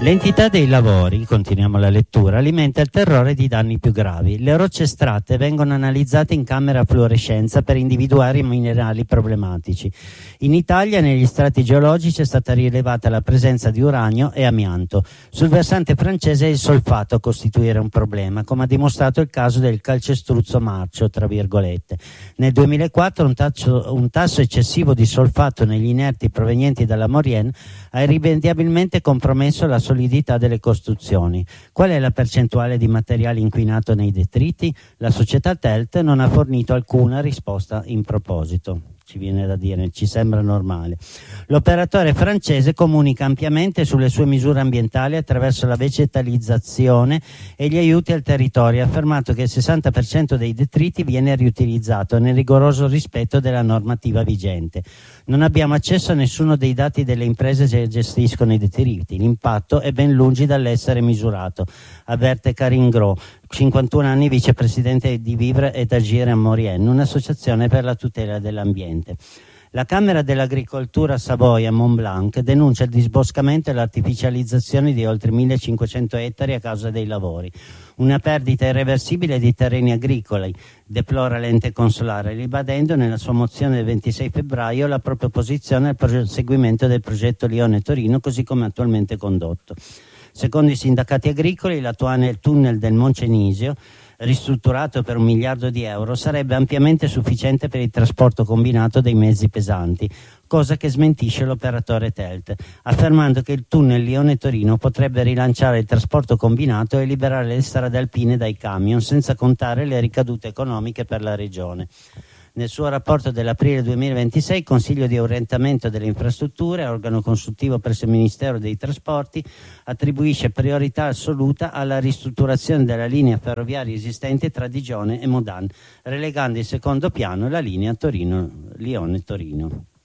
L'entità dei lavori, continuiamo la lettura, alimenta il terrore di danni più gravi. Le rocce estratte vengono analizzate in camera a fluorescenza per individuare i minerali problematici. In Italia, negli strati geologici, è stata rilevata la presenza di uranio e amianto. Sul versante francese è il solfato a costituire un problema, come ha dimostrato il caso del calcestruzzo marcio, tra virgolette. Nel 2004 un tasso eccessivo di solfato negli inerti provenienti dalla Maurienne ha irrimediabilmente compromesso la solidità delle costruzioni. Qual è la percentuale di materiale inquinato nei detriti? La società TELT non ha fornito alcuna risposta in proposito. Ci viene da dire, ci sembra normale. L'operatore francese comunica ampiamente sulle sue misure ambientali attraverso la vegetalizzazione e gli aiuti al territorio, ha affermato che il 60% dei detriti viene riutilizzato nel rigoroso rispetto della normativa vigente. Non abbiamo accesso a nessuno dei dati delle imprese che gestiscono i detriti. L'impatto è ben lungi dall'essere misurato, avverte Karin Gros, 51 anni, vicepresidente di Vivre et Agir a Maurienne, un'associazione per la tutela dell'ambiente. La Camera dell'Agricoltura Savoia Mont Blanc denuncia il disboscamento e l'artificializzazione di oltre 1500 ettari a causa dei lavori. Una perdita irreversibile di terreni agricoli, deplora l'ente consolare, ribadendo nella sua mozione del 26 febbraio la propria posizione al proseguimento del progetto Lione-Torino così come attualmente condotto. Secondo i sindacati agricoli, l'attuale tunnel del Moncenisio, ristrutturato per €1 miliardo, sarebbe ampiamente sufficiente per il trasporto combinato dei mezzi pesanti, cosa che smentisce l'operatore TELT, affermando che il tunnel Lione-Torino potrebbe rilanciare il trasporto combinato e liberare le strade alpine dai camion, senza contare le ricadute economiche per la regione. Nel suo rapporto dell'aprile 2026, il Consiglio di orientamento delle infrastrutture, organo consultivo presso il Ministero dei Trasporti, attribuisce priorità assoluta alla ristrutturazione della linea ferroviaria esistente tra Digione e Modane, relegando in secondo piano la linea Torino-Lione-Torino.